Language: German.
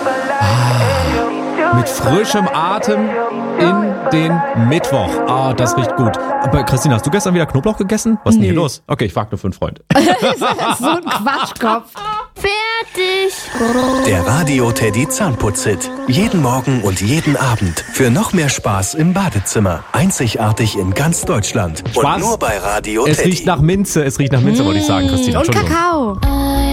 Mit frischem Atem in den Mittwoch. Das riecht gut. Aber Christina, hast du gestern wieder Knoblauch gegessen? Was ist denn hier los? Okay, ich frag nur für einen Freund. So ein Quatschkopf. Fertig. Der Radio-Teddy Zahnputz-Hit. Jeden Morgen und jeden Abend. Für noch mehr Spaß im Badezimmer. Einzigartig in ganz Deutschland. Spaß. Und nur bei Radio Es Teddy. riecht nach Minze, wollte ich sagen, Christina. Und Entschuldigung. Kakao.